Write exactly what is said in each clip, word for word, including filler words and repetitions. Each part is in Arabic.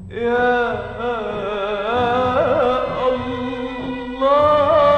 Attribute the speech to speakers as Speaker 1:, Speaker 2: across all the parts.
Speaker 1: يا الله.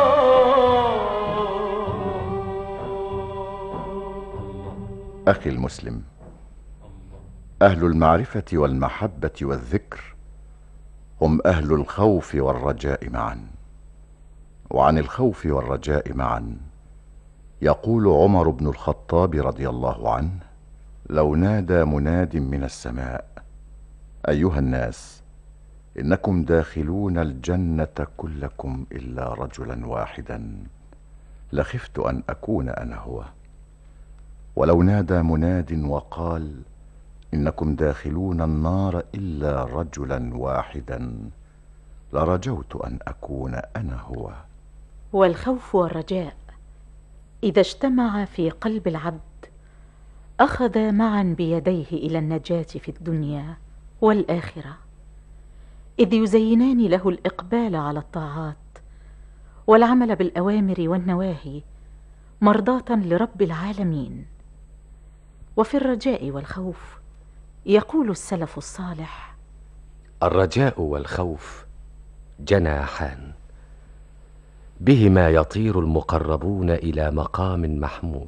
Speaker 2: أخي المسلم، أهل المعرفة والمحبة والذكر هم أهل الخوف والرجاء معا. وعن الخوف والرجاء معا يقول عمر بن الخطاب رضي الله عنه: لو نادى مناد من السماء: أيها الناس، إنكم داخلون الجنة كلكم إلا رجلا واحدا، لخفت أن أكون أنا هو. ولو نادى مناد وقال: إنكم داخلون النار إلا رجلا واحدا، لرجوت أن أكون أنا هو.
Speaker 3: والخوف والرجاء إذا اجتمعا في قلب العبد أخذا معا بيديه إلى النجاة في الدنيا والآخرة، إذ يزينان له الإقبال على الطاعات والعمل بالأوامر والنواهي مرضاة لرب العالمين. وفي الرجاء والخوف يقول السلف الصالح:
Speaker 4: الرجاء والخوف جناحان، بهما يطير المقربون إلى مقام محمود،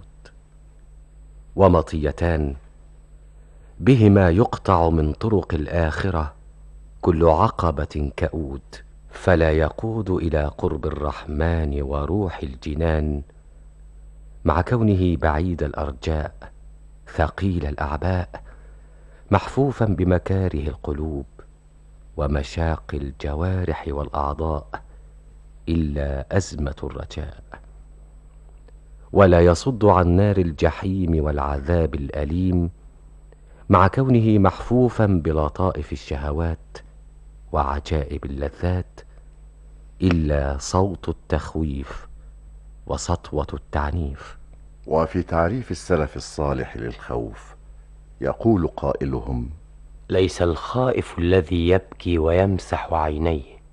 Speaker 4: ومطيتان، بهما يقطع من طرق الآخرة كل عقبة كؤود، فلا يقود إلى قرب الرحمن وروح الجنان، مع كونه بعيد الأرجاء ثقيل الأعباء، محفوفا بمكاره القلوب ومشاق الجوارح والأعضاء، إلا أزمة الرجاء. ولا يصد عن نار الجحيم والعذاب الأليم، مع كونه محفوفا بلطائف الشهوات وعجائب اللذات، إلا صوت التخويف وسطوة التعنيف.
Speaker 2: وفي تعريف السلف الصالح للخوف يقول قائلهم:
Speaker 5: ليس الخائف الذي يبكي ويمسح عينيه،